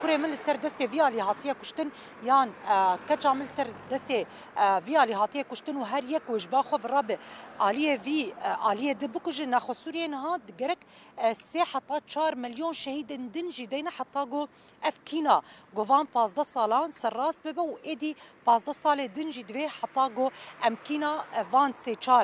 كره من سر دستي فيالي هاتيه كشتن يان كجا من سر دستي فيالي هاتيه كشتن وهر يك وجبا خو راب آلية في آلية دبكج ناخو سوريا نهاد جرك سي حتى 4 مليون شهيد دنجي دينا حتى جو افكينا جوفان 15 سالان سراس ببا وايدي 15 سال دنجي دوي حتى جو امكينا فان سي 4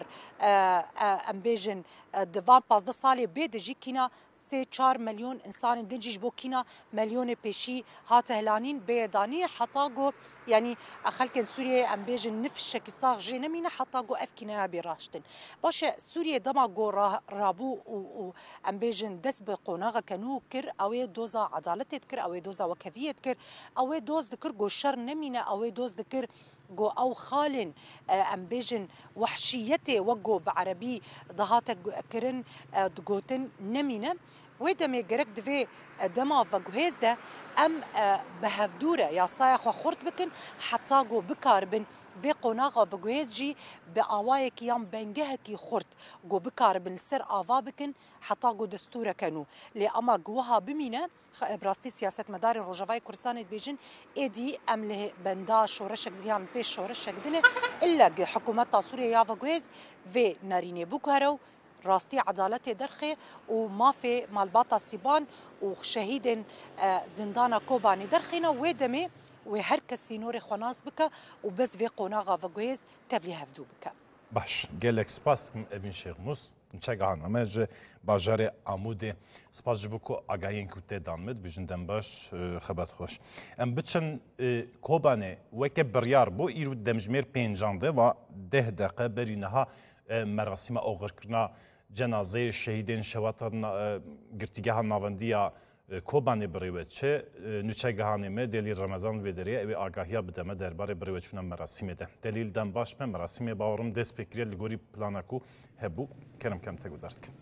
امبيجن دفان 15 سال بيدجي كينا سي 4 مليون انسان دنجي بو كينا مليون بيشي هات هلانين بيدانين حتى جو يعني خلك سوريا ام بيجن نفس كي صاغ جينمينا حتى جو افكينا براشتن باش سوريا دما جو رابو و ام بيجن دس بقوناغا كانو كر او دوزا عدالت كر او دوزا وكفيه كر او دوز ذكر جو شر نمينا او دوز ذكر جو او خالن ام بيجن وحشيته وجو بعربي ضهات كرن دغوتن نمينا ودمي جرك دفي دما فجوهز ده ام بهفدوره يا صايخ وخرط بكن حتى جو بكاربن في قناغه فجوهز جي بأوايك يام بنجهكي خرط جو بكاربن سر آفا بكن حتى جو دستوره كانوا لأما جوها بمينا براستي سياسة مدار الرجفاي كردستان بيجن ايدي امله بنداش ورشك دريان بيش ورشك دنه الا حكومة سوريا يا فجوهز في ناريني بوكارو راستي عدالتي درخي وما في مالباطا سيبان وشهيد زندانا كوباني درخينا ودمي وهركس سينوري خناس بك وبس في قناغا فجويز تبلي هفدو بك باش جالك سباس افين شيرموس نشجعان اماج باجاري عمودي سباس جبوكو اگاين كوتي دانمد بجندن باش خبات خوش ام بتشن كوباني وك بريار بو ايرو دمجمير بينجانده و 10 دقيقه برينها مراسم اوغركنا جنازه شهیدین شواتن گرتیگاه ناوندیا کوبانی بریوچه نوچگاهانی می دلیل رمضان بدریه و آگاهی بدم درباره بریوچون مراسم ده دلیل دم باش به مراسم باورم دست فکری لگوری پلانکو هبو کرم کم تگودارد کن.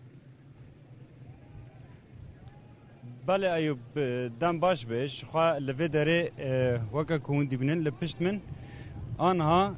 بله ایوب دم باش بیش خواه لودره وقت کون دیبنن لپشت من آنها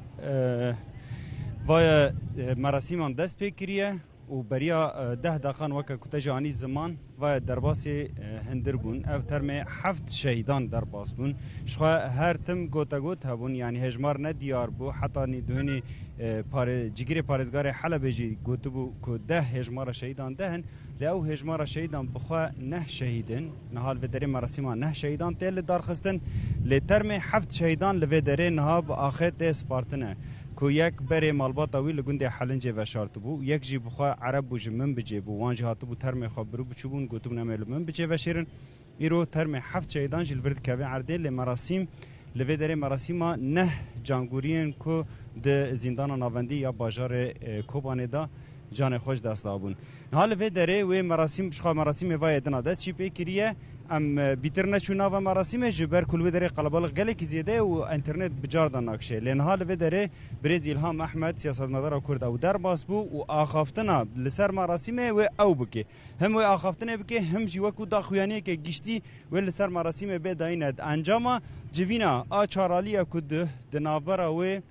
وای مراسم دست فکریه و بریا 10 دقیقه وقت کتجانی زمان و درباسی هندر بون او ترم 7 شهیدان درباس بون شخوا هر تم گوتا گوت هبون یعنی هجمار ندیار بو حتی ندهنی جگیر پارزگار حلب جی گوتو بو که 10 هجمار شهیدان دهن لأو هجمار شهیدان بخوا 9 شهیدن نهال ودره مراسم 9 شهیدان تل دار خستن لترم 7 شهیدان لودره نهاب آخر ته سپارتنه کو یک بره مالبات ویل گنده حلنجه و شارت بو یک جی بخوا عرب بو جمن بجه بو وان جهات بو ترم خبرو بچبون گوتم نمل من بجه و شیرن ایرو ترم 7 شهیدان جل ورد کوی عرده لمراسم لودره مراسم 9 جانگورین کو د زندان ناوندی یا بازار کوبانه دا جان خوش دست دابون حال ودره و مراسم شخا مراسم وای دنا دست چی پکریه ام بیترنه چونا و مراسم جبر کل ودره قلبالغ گلک زیاده و انترنت بجاردان ناکشه لان حال ودره برز الهام احمد سیاستمدار کرد او در باس بو و آخافتنا لسر مراسم و او بکه هم و آخافتنه بکه هم جی وکو دا خویانی که گشتی و لسر مراسم به داینت انجام جوینا آچارالی کد دنابرا و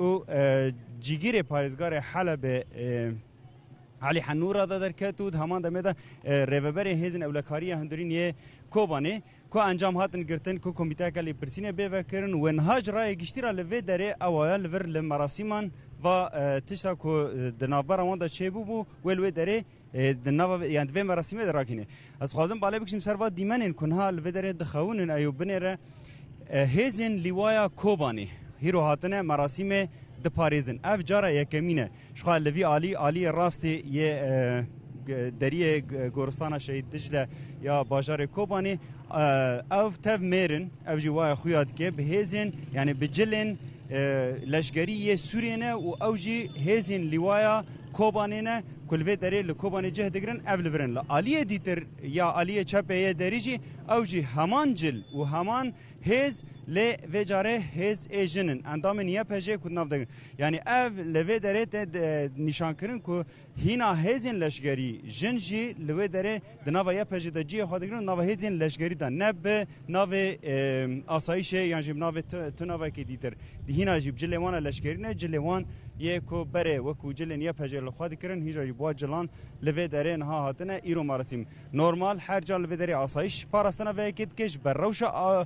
جیگیر پارزگار حلب علی حنورا در کتود همان دمیده ریوبر هیزن اولکاری هندرین یه کوبانه کو انجام هاتن گرتن کو کمیته کلی پرسینه بوکرن و نهاج رای گشتی را لوی داره اوایل ور لمراسمان و تشتا کو دنابر وان دا چه بو ولوی داره دناب یعنی دوی مراسمه دراکینه از خوازم بالا بکشیم سروا دیمنن کنها لوی داره دخونن ایوب بنره هیزن لیوایا کوبانه هیرو هاتنه مراسم د پاریزن اف جارا یکمینه شخال لوی عالی راستی یه دریه گورستان شهید دجله یا بازار کوبانی او تف میرن او جوای خویاد که به هزین یعنی بجلن لشگری سوریه و او جی هزین لیوایا کوبانینه کلوی دری لکوبانی جه دگرن اول برن عالیه دیتر یا عالیه چپه دریجی او جی همان جل و همان هز ل وجاره هز ایجنن اندام نیه پجه کد ناف دگرن یعنی او لوی دره نشان کرن که هینا هزین لشگری جنجی لوی دره دناوا یه پجه دا جیه خواهد دگرن ناوا هزین لشگری دا نب ناو آسایشه یعنی جیب ناو تو ناوا که دیتر دی هینا جیب جلوان لشگری نه جلوان یه کو بره و کو جلن یه پجه لخواد کرن هیجا یبوا جلان لوی دره نها هاتنه ایرو مراسم نورمال هر جا لوی دره آسایش پاراستنا و کد کش بر روش